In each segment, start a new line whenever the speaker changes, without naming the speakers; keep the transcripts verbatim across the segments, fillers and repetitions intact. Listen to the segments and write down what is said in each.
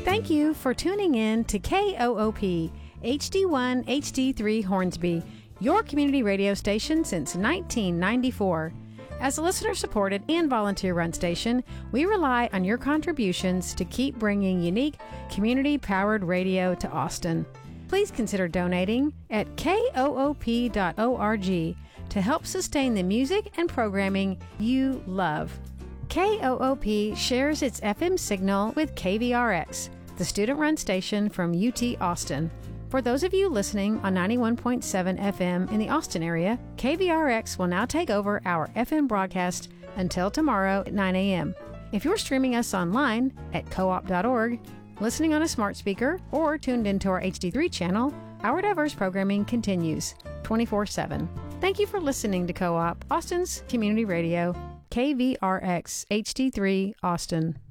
Thank you for tuning in to K O O P H D one H D three Hornsby, your community radio station since nineteen ninety-four. As a listener-supported and volunteer-run station, we rely on your contributions to keep bringing unique, community-powered radio to Austin. Please consider donating at koop dot org to help sustain the music and programming you love. K O O P shares its F M signal with K V R X, the student-run station from U T Austin. For those of you listening on ninety-one point seven F M in the Austin area, K V R X will now take over our F M broadcast until tomorrow at nine a.m. If you're streaming us online at co op dot org, listening on a smart speaker, or tuned into our H D three channel, our diverse programming continues twenty-four seven. Thank you for listening to Co-op, Austin's community radio, K V R X H D three Austin.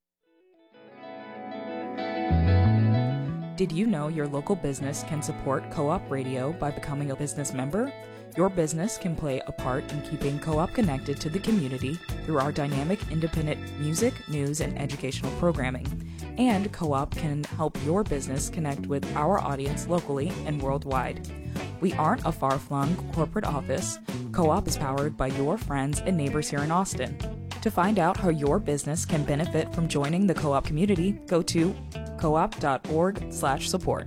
Did you know your local business can support Co-op Radio by becoming a business member? Your business can play a part in keeping Co-op connected to the community through our dynamic, independent music, news, and educational programming. And Co-op can help your business connect with our audience locally and worldwide. We aren't a far-flung corporate office. Co-op is powered by your friends and neighbors here in Austin. To find out how your business can benefit from joining the Co-op community, go to co-op dot org slash support.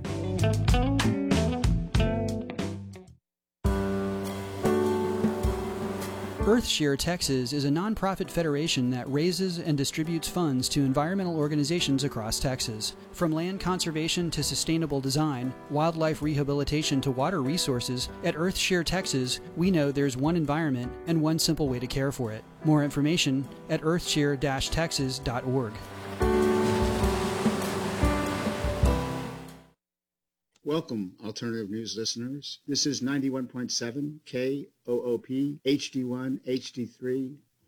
Earthshare Texas is a nonprofit federation that raises and distributes funds to environmental organizations across Texas. From land conservation to sustainable design, wildlife rehabilitation to water resources, at Earthshare Texas, we know there's one environment and one simple way to care for it. More information at earthshare dash texas dot org.
Welcome, Alternative News listeners. This is ninety-one point seven K O O P H D one H D three